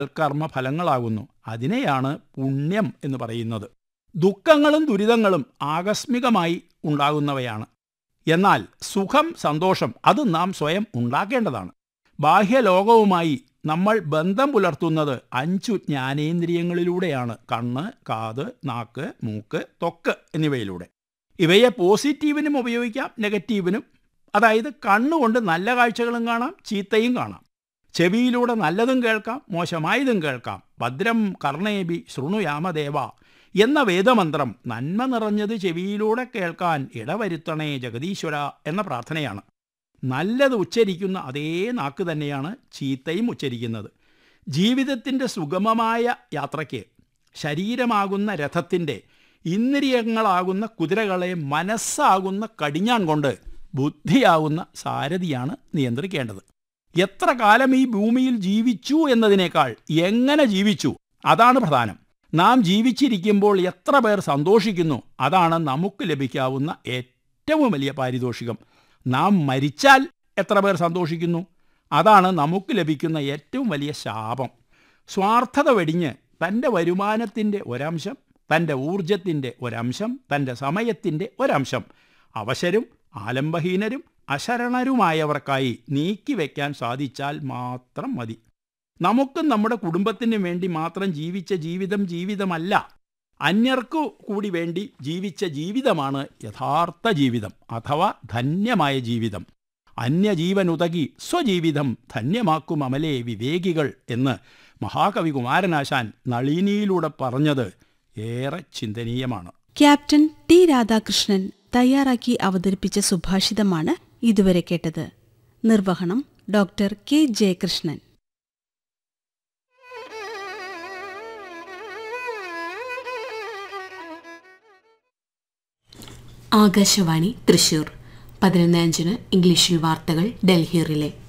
കർമ്മഫലങ്ങളാകുന്നു. അതിനെയാണ് പുണ്യം എന്ന് പറയുന്നത്. ദുഃഖങ്ങളും ദുരിതങ്ങളും ആകസ്മികമായി ഉണ്ടാകുന്നവയാണ്. എന്നാൽ സുഖം, സന്തോഷം അത് നാം സ്വയം ഉണ്ടാക്കേണ്ടതാണ്. ബാഹ്യലോകവുമായി നമ്മൾ ബന്ധം പുലർത്തുന്നത് 5 ജ്ഞാനേന്ദ്രിയങ്ങളിലൂടെയാണ്: കണ്ണ്, കാത്, നാക്ക്, മൂക്ക്, ത്വക്ക് എന്നിവയിലൂടെ. ഇവയെ പോസിറ്റീവിനും ഉപയോഗിക്കാം, നെഗറ്റീവിനും. അതായത് കണ്ണുകൊണ്ട് നല്ല കാഴ്ചകളും കാണാം, ചീത്തയും കാണാം. ചെവിയിലൂടെ നല്ലതും കേൾക്കാം, മോശമായതും കേൾക്കാം. ഭദ്രം കർണേഭി ശൃണുയാമദേവ എന്ന വേദമന്ത്രം നന്മ നിറഞ്ഞത് ചെവിയിലൂടെ കേൾക്കാൻ ഇടവരുത്തണേ ജഗദീശ്വര എന്ന പ്രാർത്ഥനയാണ്. നല്ലത് ഉച്ചരിക്കുന്ന അതേ നാക്ക് തന്നെയാണ് ചീത്തയും ഉച്ചരിക്കുന്നത്. ജീവിതത്തിൻ്റെ സുഗമമായ യാത്രയ്ക്ക് ശരീരമാകുന്ന രഥത്തിൻ്റെ, ഇന്ദ്രിയങ്ങളാകുന്ന കുതിരകളെ മനസ്സാകുന്ന കടിഞ്ഞാൺ കൊണ്ട് ബുദ്ധിയാകുന്ന സാരഥിയാണ് നിയന്ത്രിക്കേണ്ടത്. എത്ര കാലം ഈ ഭൂമിയിൽ ജീവിച്ചു എന്നതിനേക്കാൾ എങ്ങനെ ജീവിച്ചു അതാണ് പ്രധാനം. നാം ജീവിച്ചിരിക്കുമ്പോൾ എത്ര പേർ സന്തോഷിക്കുന്നു അതാണ് നമുക്ക് ലഭിക്കാവുന്ന ഏറ്റവും വലിയ പാരിതോഷികം. നാം മരിച്ചാൽ എത്ര പേർ സന്തോഷിക്കുന്നു അതാണ് നമുക്ക് ലഭിക്കുന്ന ഏറ്റവും വലിയ ശാപം. സ്വാർത്ഥത വെടിഞ്ഞ് തൻ്റെ വരുമാനത്തിൻ്റെ ഒരംശം, തൻ്റെ ഊർജത്തിൻ്റെ ഒരംശം, തൻ്റെ സമയത്തിൻ്റെ ഒരംശം അവശരും ആലംബഹീനരും അശരണരുമായവർക്കായി നീക്കിവെക്കാൻ സാധിച്ചാൽ മാത്രം മതി. നമുക്കും നമ്മുടെ കുടുംബത്തിനും വേണ്ടി മാത്രം ജീവിച്ച ജീവിതം ജീവിതമല്ല, അന്യർക്കു കൂടി വേണ്ടി ജീവിച്ച ജീവിതമാണ് യഥാർത്ഥ ജീവിതം അഥവാ ധന്യമായ ജീവിതം. അന്യജീവനുതകി സ്വജീവിതം ധന്യമാക്കും അമലേ വിവേകികൾ എന്ന് മഹാകവി കുമാരനാശാൻ നളിനിയിലൂടെ പറഞ്ഞത് ഏറെ ചിന്തനീയമാണ്. ക്യാപ്റ്റൻ ടി രാധാകൃഷ്ണൻ തയ്യാറാക്കി അവതരിപ്പിച്ച സുഭാഷിതമാണ് ഇതുവരെ കേട്ടത്. നിർവഹണം ഡോക്ടർ കെ ജയകൃഷ്ണൻ. ആകാശവാണി തൃശൂർ. 11:05 ഇംഗ്ലീഷിൽ വാർത്തകൾ ഡൽഹി റിലേ.